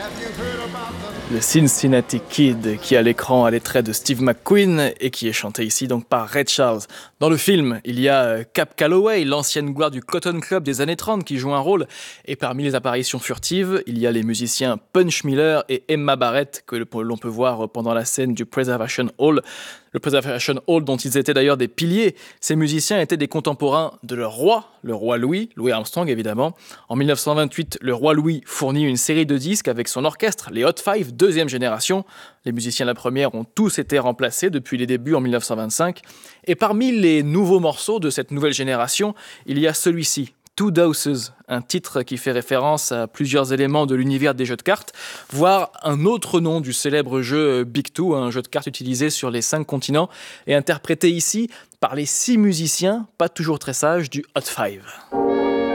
Le Cincinnati Kid qui à l'écran a les traits de Steve McQueen et qui est chanté ici donc par Ray Charles. Dans le film, il y a Cap Calloway, l'ancienne gloire du Cotton Club des années 30 qui joue un rôle. Et parmi les apparitions furtives, il y a les musiciens Punch Miller et Emma Barrett que l'on peut voir pendant la scène du Preservation Hall. Le Preservation Hall dont ils étaient d'ailleurs des piliers. Ces musiciens étaient des contemporains de leur roi, le roi Louis Armstrong évidemment. En 1928, le roi Louis fournit une série de disques avec son orchestre, les Hot Five, deuxième génération. Les musiciens de la première ont tous été remplacés depuis les débuts en 1925. Et parmi les nouveaux morceaux de cette nouvelle génération, il y a celui-ci, Two Deuces, un titre qui fait référence à plusieurs éléments de l'univers des jeux de cartes, voire un autre nom du célèbre jeu Big Two, un jeu de cartes utilisé sur les 5 continents et interprété ici par les 6 musiciens, pas toujours très sages, du Hot Five.